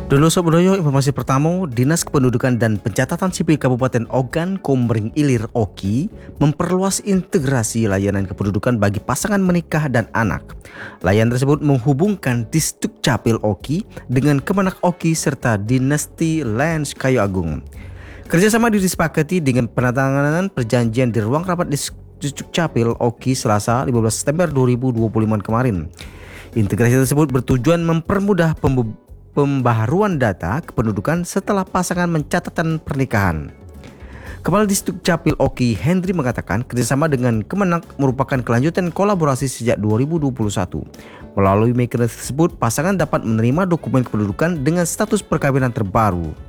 Dulu Sobodoyo, informasi pertama, Dinas Kependudukan dan Pencatatan Sipil Kabupaten Ogan Komering Ilir Oki memperluas integrasi layanan kependudukan bagi pasangan menikah dan anak. Layanan tersebut menghubungkan Disdukcapil Oki dengan Kemenak Oki serta Dinasti Lands Kayu Agung. Kerjasama disepakati dengan penandatanganan perjanjian di ruang rapat Disdukcapil Oki Selasa 15 September 2025 kemarin. Integrasi tersebut bertujuan mempermudah pembaharuan data kependudukan setelah pasangan mencatatkan pernikahan. Kepala Disdukcapil Oki Hendri mengatakan kerjasama dengan Kemenak merupakan kelanjutan kolaborasi sejak 2021. Melalui mekanisme tersebut, pasangan dapat menerima dokumen kependudukan dengan status perkawinan terbaru.